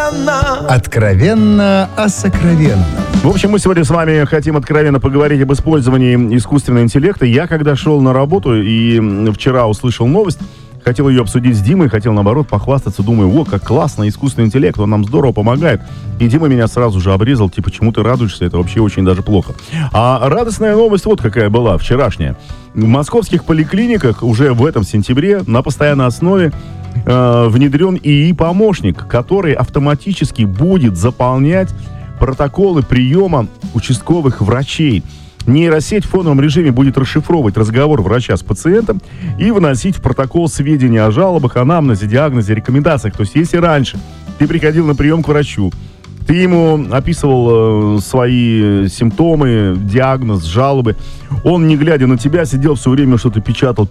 Откровенно о сокровенном. В общем, мы сегодня с вами хотим откровенно поговорить об использовании искусственного интеллекта. Я, когда шел на работу и вчера услышал новость, хотел ее обсудить с Димой, хотел, наоборот, похвастаться. Думаю, о, как классно, искусственный интеллект, он нам здорово помогает. И Дима меня сразу же обрезал, типа, чему ты радуешься, это вообще очень даже плохо. А радостная новость вот какая была, вчерашняя. В московских поликлиниках уже в этом сентябре на постоянной основе внедрен ИИ-помощник, который автоматически будет заполнять протоколы приема участковых врачей. Нейросеть в фоновом режиме будет расшифровывать разговор врача с пациентом и выносить в протокол сведения о жалобах, анамнезе, диагнозе, рекомендациях. То есть, если раньше ты приходил на прием к врачу, ты ему описывал свои симптомы, диагноз, жалобы, он, не глядя на тебя, сидел все время, что-то печатал,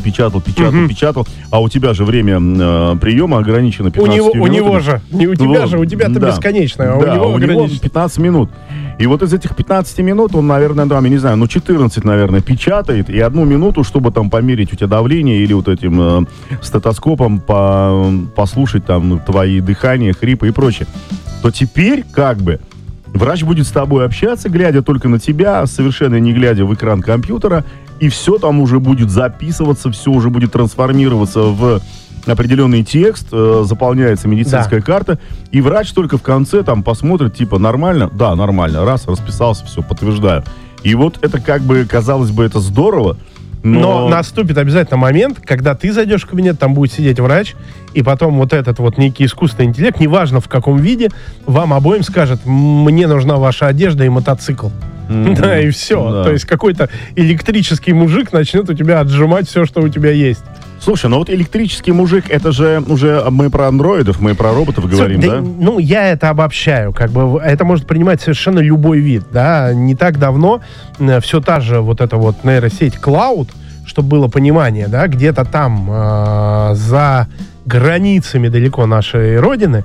а у тебя же время приема ограничено 15 минут. У него же, не у тебя же, у тебя-то бесконечное, а да, у него 15 минут. И вот из этих 15 минут он, наверное, я не знаю, 14, наверное, печатает, и 1 минуту, чтобы там померить у тебя давление или вот этим стетоскопом послушать там твои дыхания, хрипы и прочее. То теперь, как бы, врач будет с тобой общаться, глядя только на тебя, совершенно не глядя в экран компьютера, и все там уже будет записываться, все уже будет трансформироваться в определенный текст, заполняется медицинская карта, и врач только в конце там посмотрит, типа, нормально? Да, нормально. Раз, расписался, все, подтверждаю. И вот это, как бы, казалось бы, это здорово, но наступит обязательно момент, когда ты зайдешь в кабинет, там будет сидеть врач, и потом вот этот вот некий искусственный интеллект, неважно в каком виде, вам обоим скажет: мне нужна ваша одежда и мотоцикл. Да, и все. Да. То есть какой-то электрический мужик начнет у тебя отжимать все, что у тебя есть. Слушай, ну вот электрический мужик, это же уже мы про андроидов, мы про роботов говорим, да? Ну, я это обобщаю, как бы это может принимать совершенно любой вид, да. Не так давно все та же вот эта вот нейросеть Cloud, чтобы было понимание, да, где-то там за границами далеко нашей родины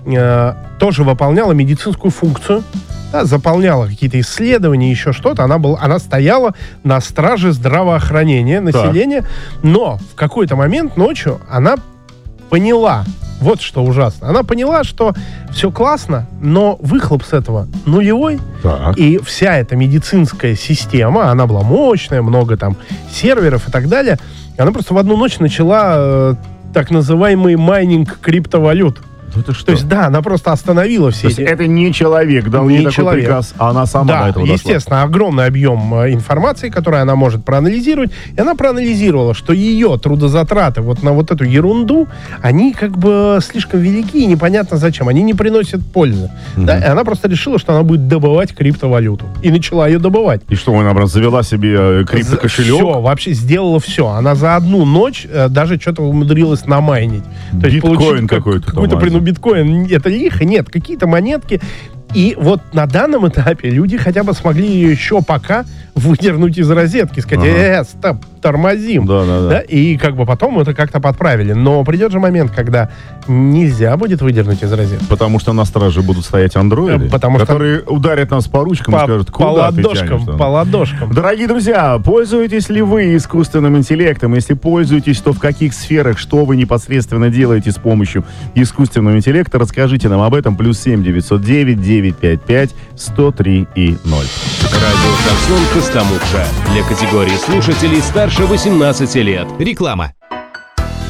тоже выполняла медицинскую функцию. Да, заполняла какие-то исследования, еще что-то. Она стояла на страже здравоохранения населения, но в какой-то момент ночью она поняла, вот что ужасно, она поняла, что все классно, но выхлоп с этого нулевой, и вся эта медицинская система, она была мощная, много там серверов и так далее, она просто в одну ночь начала так называемый майнинг криптовалют. Это что? То есть, да, она просто остановила все эти... Это не человек дал ей такой приказ, а она сама до этого дошла. Естественно, огромный объем информации, которую она может проанализировать. И она проанализировала, что ее трудозатраты вот на вот эту ерунду, они как бы слишком велики и непонятно зачем. Они не приносят пользы. Да? И она просто решила, что она будет добывать криптовалюту. И начала ее добывать. И что, она завела себе криптокошелек? Все, вообще сделала все. Она за одну ночь даже что-то умудрилась намайнить. То есть биткоин какой-то биткоин, это лихо, нет, какие-то монетки. И вот на данном этапе люди хотя бы смогли ее еще пока выдернуть из розетки, сказать: стоп, тормозим. Да? И как бы потом это как-то подправили. Но придет же момент, когда нельзя будет выдернуть из розетки. Потому что на страже будут стоять андроиды, которые ударят нас по ручкам и скажут: куда ты тянешь? По ладошкам. Дорогие друзья, пользуетесь ли вы искусственным интеллектом? Если пользуетесь, то в каких сферах, что вы непосредственно делаете с помощью искусственного интеллекта? Расскажите нам об этом. +7 909 955 103 и 0. Радио «Шансон Костомукша». Для категории слушателей старше 18 лет. Реклама.